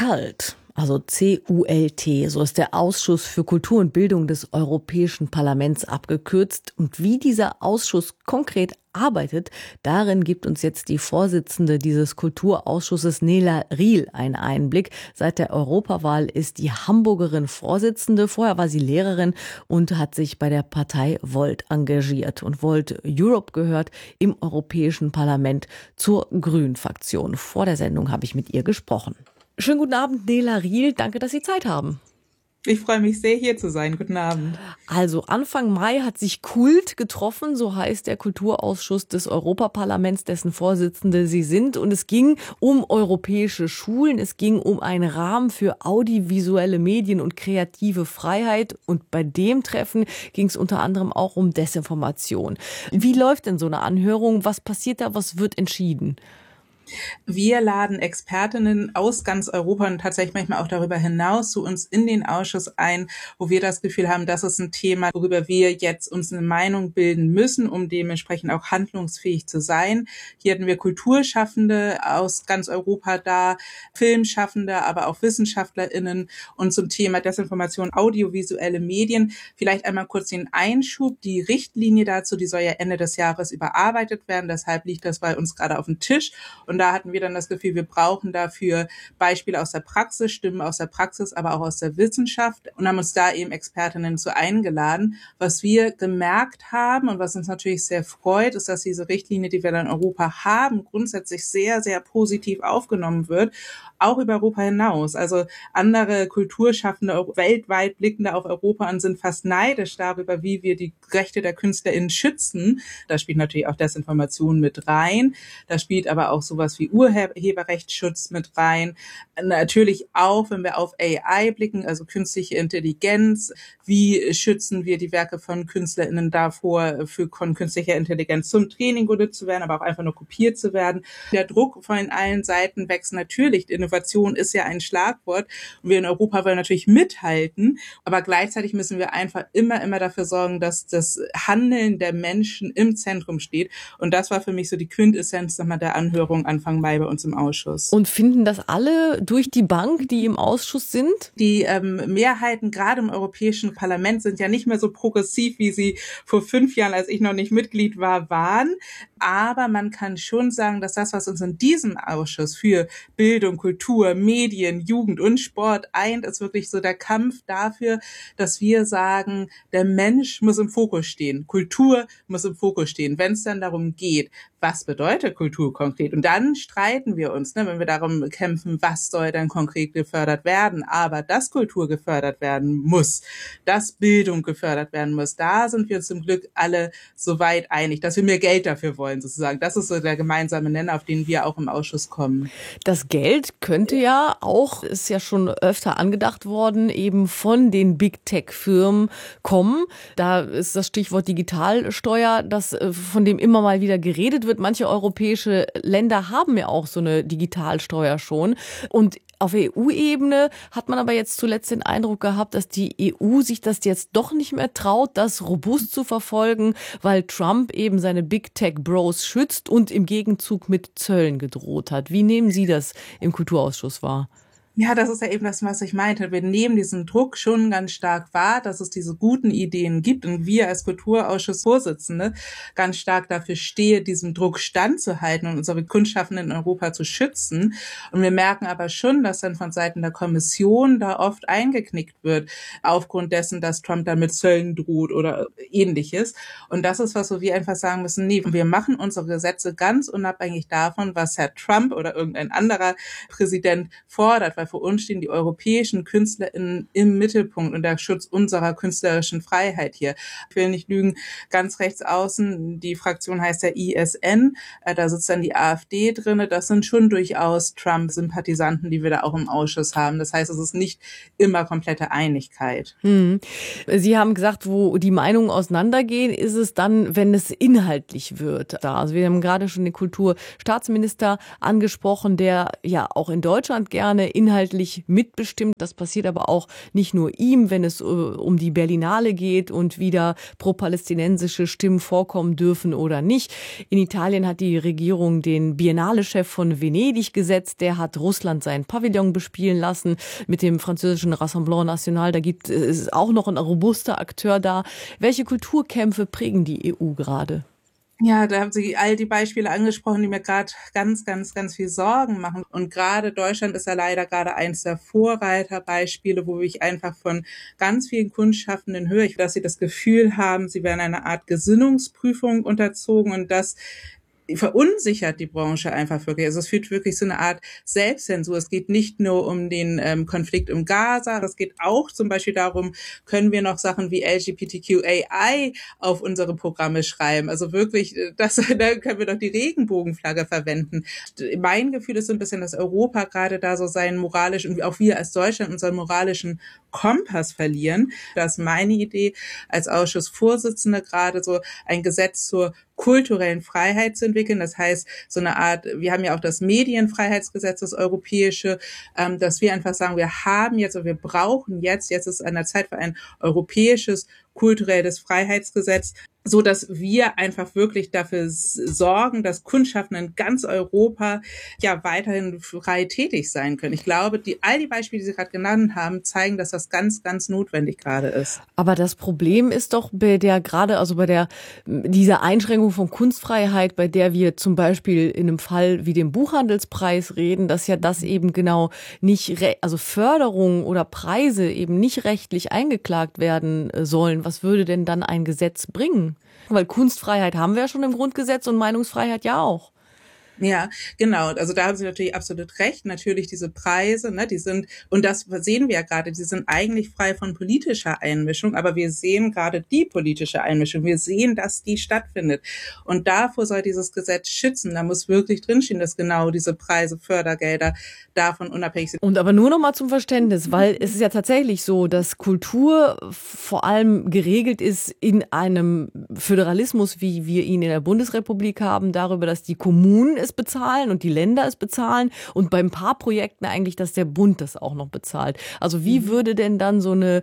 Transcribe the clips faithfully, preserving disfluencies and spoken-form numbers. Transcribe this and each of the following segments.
CULT, also C U L T, so ist der Ausschuss für Kultur und Bildung des Europäischen Parlaments abgekürzt. Und wie dieser Ausschuss konkret arbeitet, darin gibt uns jetzt die Vorsitzende dieses Kulturausschusses, Nela Riehl, einen Einblick. Seit der Europawahl ist die Hamburgerin Vorsitzende. Vorher war sie Lehrerin und hat sich bei der Partei Volt engagiert. Und Volt Europe gehört im Europäischen Parlament zur Grünen-Fraktion. Vor der Sendung habe ich mit ihr gesprochen. Schönen guten Abend, Nela Riehl. Danke, dass Sie Zeit haben. Ich freue mich sehr, hier zu sein. Guten Abend. Also Anfang Mai hat sich KULT getroffen, so heißt der Kulturausschuss des Europaparlaments, dessen Vorsitzende Sie sind. Und es ging um europäische Schulen, es ging um einen Rahmen für audiovisuelle Medien und kreative Freiheit. Und bei dem Treffen ging es unter anderem auch um Desinformation. Wie läuft denn so eine Anhörung? Was passiert da? Was wird entschieden? Wir laden Expertinnen aus ganz Europa und tatsächlich manchmal auch darüber hinaus zu uns in den Ausschuss ein, wo wir das Gefühl haben, das ist ein Thema, worüber wir jetzt uns eine Meinung bilden müssen, um dementsprechend auch handlungsfähig zu sein. Hier hatten wir Kulturschaffende aus ganz Europa da, Filmschaffende, aber auch WissenschaftlerInnen und zum Thema Desinformation, audiovisuelle Medien. Vielleicht einmal kurz den Einschub. Die Richtlinie dazu, die soll ja Ende des Jahres überarbeitet werden, deshalb liegt das bei uns gerade auf dem Tisch. Und da hatten wir dann das Gefühl, wir brauchen dafür Beispiele aus der Praxis, Stimmen aus der Praxis, aber auch aus der Wissenschaft und haben uns da eben Expertinnen zu eingeladen. Was wir gemerkt haben und was uns natürlich sehr freut, ist, dass diese Richtlinie, die wir dann in Europa haben, grundsätzlich sehr, sehr positiv aufgenommen wird, auch über Europa hinaus. Also andere Kulturschaffende, weltweit blickende auf Europa und sind fast neidisch darüber, wie wir die Rechte der KünstlerInnen schützen. Da spielt natürlich auch Desinformation mit rein. Da spielt aber auch sowas wie Urheberrechtsschutz mit rein. Natürlich auch, wenn wir auf A I blicken, also künstliche Intelligenz. Wie schützen wir die Werke von KünstlerInnen davor, für von künstlicher Intelligenz zum Training genutzt zu werden, aber auch einfach nur kopiert zu werden. Der Druck von allen Seiten wächst natürlich. Innovation ist ja ein Schlagwort. Und wir in Europa wollen natürlich mithalten. Aber gleichzeitig müssen wir einfach immer, immer dafür sorgen, dass das Handeln der Menschen im Zentrum steht. Und das war für mich so die Quintessenz nochmal der Anhörung Anfang Mai bei uns im Ausschuss. Und finden das alle durch die Bank, die im Ausschuss sind? Die ähm, Mehrheiten gerade im Europäischen Parlament sind ja nicht mehr so progressiv, wie sie vor fünf Jahren, als ich noch nicht Mitglied war, waren. Aber man kann schon sagen, dass das, was uns in diesem Ausschuss für Bildung, Kultur, Medien, Jugend und Sport eint, ist wirklich so der Kampf dafür, dass wir sagen, der Mensch muss im Fokus stehen. Kultur muss im Fokus stehen. Wenn es dann darum geht, was bedeutet Kultur konkret? Und dann streiten wir uns, ne, wenn wir darum kämpfen, was soll dann konkret gefördert werden. Aber dass Kultur gefördert werden muss, dass Bildung gefördert werden muss, da sind wir uns zum Glück alle so weit einig, dass wir mehr Geld dafür wollen, sozusagen. Das ist so der gemeinsame Nenner, auf den wir auch im Ausschuss kommen. Das Geld könnte ja auch, ist ja schon öfter angedacht worden, eben von den Big Tech-Firmen kommen. Da ist das Stichwort Digitalsteuer, das von dem immer mal wieder geredet wird. Manche europäische Länder haben ja auch so eine Digitalsteuer schon. Und auf E U-Ebene hat man aber jetzt zuletzt den Eindruck gehabt, dass die E U sich das jetzt doch nicht mehr traut, das robust zu verfolgen, weil Trump eben seine Big Tech Bros schützt und im Gegenzug mit Zöllen gedroht hat. Wie nehmen Sie das im Kulturausschuss wahr? Ja, das ist ja eben das, was ich meinte. Wir nehmen diesen Druck schon ganz stark wahr, dass es diese guten Ideen gibt und wir als Kulturausschussvorsitzende ganz stark dafür stehen, diesem Druck standzuhalten und unsere Kunstschaffenden in Europa zu schützen. Und wir merken aber schon, dass dann von Seiten der Kommission da oft eingeknickt wird, aufgrund dessen, dass Trump da mit Zöllen droht oder Ähnliches. Und das ist was, wo wir einfach sagen müssen, nee, wir machen unsere Gesetze ganz unabhängig davon, was Herr Trump oder irgendein anderer Präsident fordert, weil für uns stehen die europäischen KünstlerInnen im Mittelpunkt und der Schutz unserer künstlerischen Freiheit hier. Ich will nicht lügen, ganz rechts außen, die Fraktion heißt ja I S N, da sitzt dann die AfD drinne. Das sind schon durchaus Trump-Sympathisanten, die wir da auch im Ausschuss haben. Das heißt, es ist nicht immer komplette Einigkeit. Hm. Sie haben gesagt, wo die Meinungen auseinandergehen, ist es dann, wenn es inhaltlich wird. Also wir haben gerade schon den Kulturstaatsminister angesprochen, der ja auch in Deutschland gerne inhaltlich inhaltlich mitbestimmt. Das passiert aber auch nicht nur ihm, wenn es um die Berlinale geht und wieder pro-palästinensische Stimmen vorkommen dürfen oder nicht. In Italien hat die Regierung den Biennale-Chef von Venedig gesetzt. Der hat Russland seinen Pavillon bespielen lassen mit dem französischen Rassemblement National. Da gibt es auch noch ein robuster Akteur da. Welche Kulturkämpfe prägen die E U gerade? Ja, da haben Sie all die Beispiele angesprochen, die mir gerade ganz, ganz, ganz viel Sorgen machen. Und gerade Deutschland ist ja leider gerade eins der Vorreiterbeispiele, wo ich einfach von ganz vielen Kunstschaffenden höre, dass sie das Gefühl haben, sie werden einer Art Gesinnungsprüfung unterzogen und das verunsichert die Branche einfach wirklich. Also es führt wirklich so eine Art Selbstzensur. Es geht nicht nur um den ähm, Konflikt um Gaza, es geht auch zum Beispiel darum, können wir noch Sachen wie L G B T Q A I auf unsere Programme schreiben. Also wirklich, das, da können wir doch die Regenbogenflagge verwenden. Mein Gefühl ist so ein bisschen, dass Europa gerade da so seinen moralischen, und auch wir als Deutschland unseren moralischen Kompass verlieren. Das ist meine Idee als Ausschussvorsitzende, gerade so ein Gesetz zur kulturellen Freiheit zu entwickeln. Das heißt, so eine Art, wir haben ja auch das Medienfreiheitsgesetz, das europäische, ähm, dass wir einfach sagen, wir haben jetzt, oder wir brauchen jetzt, jetzt ist an der Zeit für ein europäisches kulturelles Freiheitsgesetz, so dass wir einfach wirklich dafür sorgen, dass Kunstschaffende in ganz Europa ja weiterhin frei tätig sein können. Ich glaube, die, all die Beispiele, die Sie gerade genannt haben, zeigen, dass das ganz, ganz notwendig gerade ist. Aber das Problem ist doch bei der gerade, also bei der dieser Einschränkung von Kunstfreiheit, bei der wir zum Beispiel in einem Fall wie dem Buchhandelspreis reden, dass ja das eben genau nicht, also Förderung oder Preise eben nicht rechtlich eingeklagt werden sollen. Was würde denn dann ein Gesetz bringen? Weil Kunstfreiheit haben wir ja schon im Grundgesetz und Meinungsfreiheit ja auch. Ja, genau. Also da haben Sie natürlich absolut recht. Natürlich diese Preise, ne, die sind, und das sehen wir ja gerade, die sind eigentlich frei von politischer Einmischung, aber wir sehen gerade die politische Einmischung. Wir sehen, dass die stattfindet. Und davor soll dieses Gesetz schützen. Da muss wirklich drinstehen, dass genau diese Preise, Fördergelder davon unabhängig sind. Und aber nur noch mal zum Verständnis, weil es ist ja tatsächlich so, dass Kultur vor allem geregelt ist in einem Föderalismus, wie wir ihn in der Bundesrepublik haben, darüber, dass die Kommunen es bezahlen und die Länder es bezahlen und bei ein paar Projekten eigentlich, dass der Bund das auch noch bezahlt. Also wie mhm. würde denn dann so eine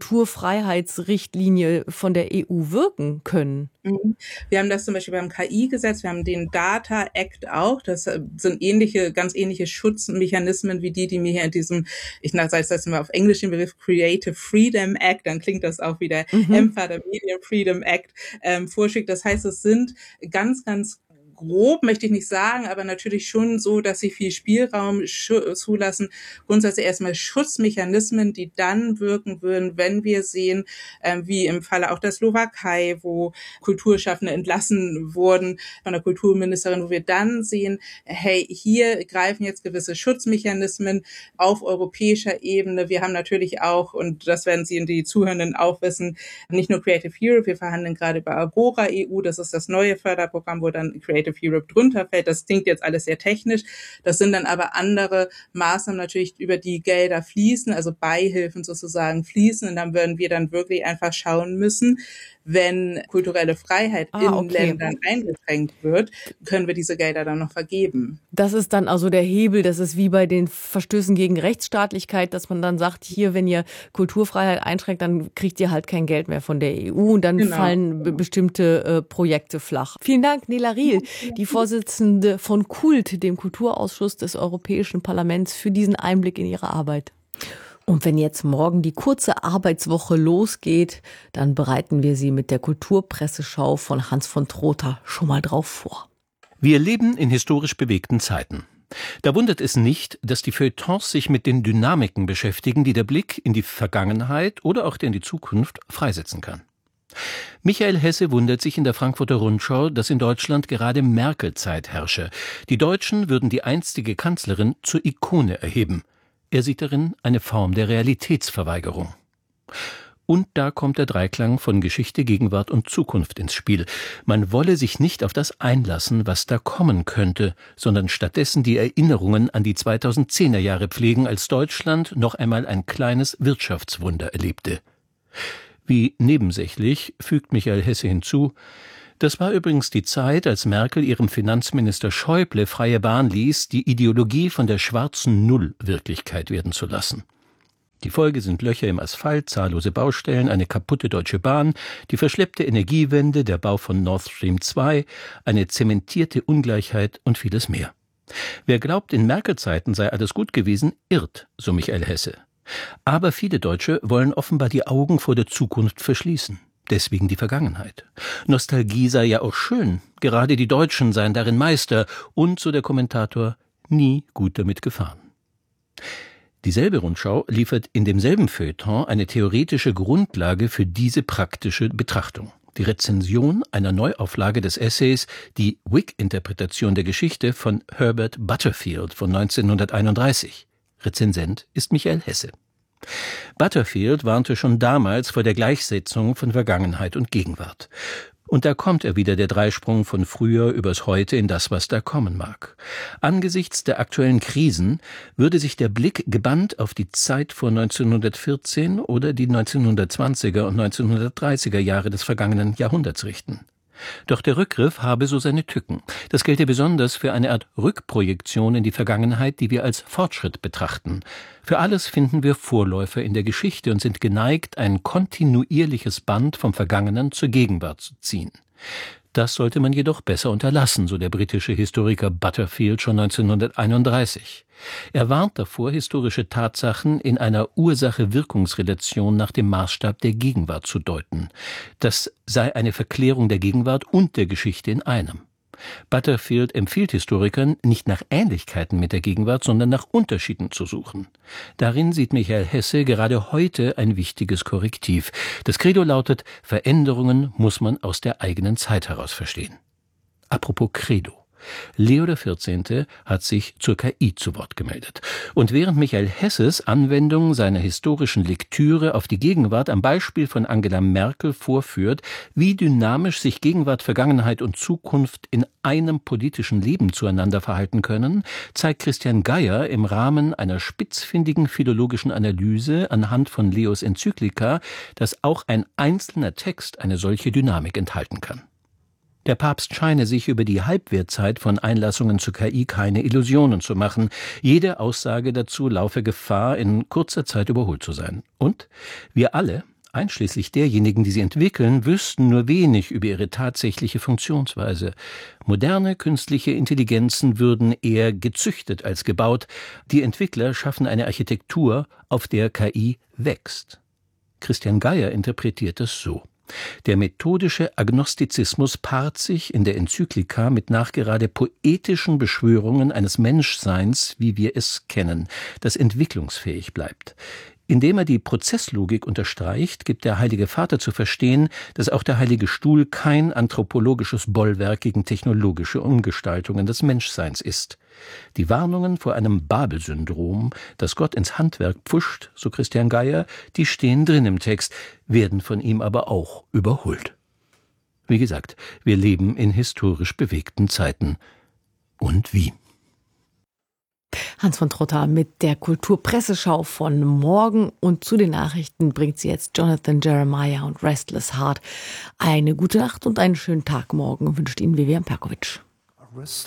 Kulturfreiheitsrichtlinie von der E U wirken können? Mhm. Wir haben das zum Beispiel beim K I-Gesetz, wir haben den Data Act auch, das sind ähnliche, ganz ähnliche Schutzmechanismen wie die, die mir hier in diesem, ich sage jetzt mal auf Englisch den Begriff Creative Freedom Act, dann klingt das auch wieder mhm. EMFA, der Media Freedom Act, ähm, vorschlägt. Das heißt, es sind ganz, ganz grob möchte ich nicht sagen, aber natürlich schon so, dass sie viel Spielraum zulassen. Grundsätzlich erstmal Schutzmechanismen, die dann wirken würden, wenn wir sehen, äh, wie im Falle auch der Slowakei, wo Kulturschaffende entlassen wurden von der Kulturministerin, wo wir dann sehen, hey, hier greifen jetzt gewisse Schutzmechanismen auf europäischer Ebene. Wir haben natürlich auch, und das werden Sie und die Zuhörenden auch wissen, nicht nur Creative Europe, wir verhandeln gerade über Agora E U, das ist das neue Förderprogramm, wo dann Creative Europe drunter fällt. Das klingt jetzt alles sehr technisch. Das sind dann aber andere Maßnahmen natürlich, über die Gelder fließen, also Beihilfen sozusagen fließen. Und dann würden wir dann wirklich einfach schauen müssen, wenn kulturelle Freiheit ah, in okay. Ländern eingeschränkt wird, können wir diese Gelder dann noch vergeben. Das ist dann also der Hebel, das ist wie bei den Verstößen gegen Rechtsstaatlichkeit, dass man dann sagt, hier, wenn ihr Kulturfreiheit einschränkt, dann kriegt ihr halt kein Geld mehr von der E U und dann genau. fallen b- bestimmte äh, Projekte flach. Vielen Dank, Nela Riel, die Vorsitzende von KULT, dem Kulturausschuss des Europäischen Parlaments, für diesen Einblick in ihre Arbeit. Und wenn jetzt morgen die kurze Arbeitswoche losgeht, dann bereiten wir Sie mit der Kulturpresseschau von Hans von Trotha schon mal drauf vor. Wir leben in historisch bewegten Zeiten. Da wundert es nicht, dass die Feuilletons sich mit den Dynamiken beschäftigen, die der Blick in die Vergangenheit oder auch in die Zukunft freisetzen kann. Michael Hesse wundert sich in der Frankfurter Rundschau, dass in Deutschland gerade Merkel-Zeit herrsche. Die Deutschen würden die einstige Kanzlerin zur Ikone erheben. Er sieht darin eine Form der Realitätsverweigerung. Und da kommt der Dreiklang von Geschichte, Gegenwart und Zukunft ins Spiel. Man wolle sich nicht auf das einlassen, was da kommen könnte, sondern stattdessen die Erinnerungen an die zweitausendzehner Jahre pflegen, als Deutschland noch einmal ein kleines Wirtschaftswunder erlebte. Wie nebensächlich, fügt Michael Hesse hinzu, Das war übrigens die Zeit, als Merkel ihrem Finanzminister Schäuble freie Bahn ließ, die Ideologie von der schwarzen Null Wirklichkeit werden zu lassen. Die Folge sind Löcher im Asphalt, zahllose Baustellen, eine kaputte Deutsche Bahn, die verschleppte Energiewende, der Bau von Nord Stream zwei, eine zementierte Ungleichheit und vieles mehr. Wer glaubt, in Merkel-Zeiten sei alles gut gewesen, irrt, so Michael Hesse. Aber viele Deutsche wollen offenbar die Augen vor der Zukunft verschließen. Deswegen die Vergangenheit. Nostalgie sei ja auch schön, gerade die Deutschen seien darin Meister und, so der Kommentator, nie gut damit gefahren. Dieselbe Rundschau liefert in demselben Feuilleton eine theoretische Grundlage für diese praktische Betrachtung. Die Rezension einer Neuauflage des Essays Die Whig-Interpretation der Geschichte von Herbert Butterfield von neunzehnhunderteinunddreißig. Rezensent ist Michael Hesse. Butterfield warnte schon damals vor der Gleichsetzung von Vergangenheit und Gegenwart. Und da kommt er wieder, der Dreisprung von früher übers Heute in das, was da kommen mag. Angesichts der aktuellen Krisen würde sich der Blick gebannt auf die Zeit vor neunzehnhundertvierzehn oder die neunzehnhundertzwanziger und neunzehnhundertdreißiger Jahre des vergangenen Jahrhunderts richten. Doch der Rückgriff habe so seine Tücken. Das gelte besonders für eine Art Rückprojektion in die Vergangenheit, die wir als Fortschritt betrachten. Für alles finden wir Vorläufer in der Geschichte und sind geneigt, ein kontinuierliches Band vom Vergangenen zur Gegenwart zu ziehen. Das sollte man jedoch besser unterlassen, so der britische Historiker Butterfield schon neunzehnhunderteinunddreißig. Er warnt davor, historische Tatsachen in einer Ursache-Wirkungsrelation nach dem Maßstab der Gegenwart zu deuten. Das sei eine Verklärung der Gegenwart und der Geschichte in einem. Butterfield empfiehlt Historikern, nicht nach Ähnlichkeiten mit der Gegenwart, sondern nach Unterschieden zu suchen. Darin sieht Michael Hesse gerade heute ein wichtiges Korrektiv. Das Credo lautet, Veränderungen muss man aus der eigenen Zeit heraus verstehen. Apropos Credo. Leo der vierzehnte hat sich zur K I zu Wort gemeldet. Und während Michael Hesses Anwendung seiner historischen Lektüre auf die Gegenwart am Beispiel von Angela Merkel vorführt, wie dynamisch sich Gegenwart, Vergangenheit und Zukunft in einem politischen Leben zueinander verhalten können, zeigt Christian Geier im Rahmen einer spitzfindigen philologischen Analyse anhand von Leos Enzyklika, dass auch ein einzelner Text eine solche Dynamik enthalten kann. Der Papst scheine sich über die Halbwertzeit von Einlassungen zur K I keine Illusionen zu machen. Jede Aussage dazu laufe Gefahr, in kurzer Zeit überholt zu sein. Und wir alle, einschließlich derjenigen, die sie entwickeln, wüssten nur wenig über ihre tatsächliche Funktionsweise. Moderne künstliche Intelligenzen würden eher gezüchtet als gebaut. Die Entwickler schaffen eine Architektur, auf der K I wächst. Christian Geier interpretiert es so. Der methodische Agnostizismus paart sich in der Enzyklika mit nachgerade poetischen Beschwörungen eines Menschseins, wie wir es kennen, das entwicklungsfähig bleibt. Indem er die Prozesslogik unterstreicht, gibt der Heilige Vater zu verstehen, dass auch der Heilige Stuhl kein anthropologisches Bollwerk gegen technologische Umgestaltungen des Menschseins ist. Die Warnungen vor einem Babel-Syndrom, das Gott ins Handwerk pfuscht, so Christian Geier, die stehen drin im Text, werden von ihm aber auch überholt. Wie gesagt, wir leben in historisch bewegten Zeiten. Und wie? Hans von Trotta mit der Kulturpresseschau von morgen, und zu den Nachrichten bringt sie jetzt Jonathan Jeremiah und Restless Heart. Eine gute Nacht und einen schönen Tag morgen wünscht Ihnen Vivian Perkovic.